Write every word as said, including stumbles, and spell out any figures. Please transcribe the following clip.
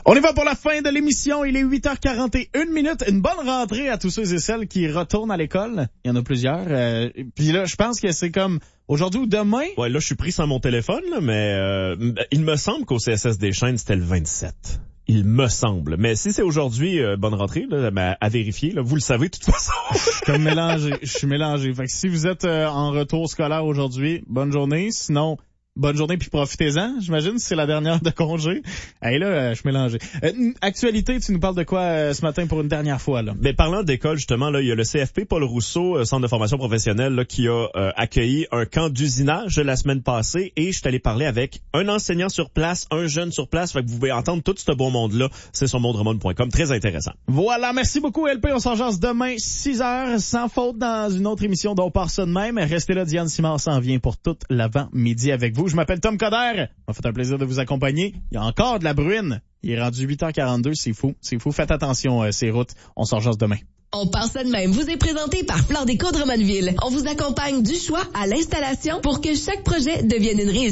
On y va pour la fin de l'émission. Il est huit heures quarante et une minutes. Une bonne rentrée à tous ceux et celles qui retournent à l'école. Il y en a plusieurs. Euh, puis là, je pense que c'est comme aujourd'hui ou demain. Ouais, là, je suis pris sans mon téléphone, là, mais euh, il me semble qu'au C S S des Chênes, c'était le vingt-sept. Il me semble. Mais si c'est aujourd'hui, euh, bonne rentrée, là, ben, à vérifier. Là, vous le savez de toute façon. Je suis comme mélangé. Je suis mélangé. Fait que si vous êtes euh, en retour scolaire aujourd'hui, bonne journée. Sinon... bonne journée puis profitez-en, j'imagine, si c'est la dernière de congé. Hey là, euh, je suis mélangé. Euh, actualité, tu nous parles de quoi euh, ce matin pour une dernière fois là? Mais parlant d'école, justement, là, il y a le C F P Paul Rousseau, euh, Centre de formation professionnelle, là, qui a euh, accueilli un camp d'usinage la semaine passée et je suis allé parler avec un enseignant sur place, un jeune sur place. Fait que vous pouvez entendre tout ce beau monde-là. C'est sur mondremont point com. Très intéressant. Voilà, merci beaucoup L P. On s'en jase demain, six heures, sans faute, dans une autre émission dont on part ça de même. Restez là, Diane Simard s'en vient pour tout l'avant-midi avec vous. Je m'appelle Tom Coderre. Ça m'a fait un plaisir de vous accompagner. Il y a encore de la bruine. Il est rendu huit heures quarante-deux. C'est fou. C'est fou. Faites attention, euh, ces routes. On s'en jase demain. On part ça de même. Vous est présenté par Flore Déco Drummondville. On vous accompagne du choix à l'installation pour que chaque projet devienne une réussite.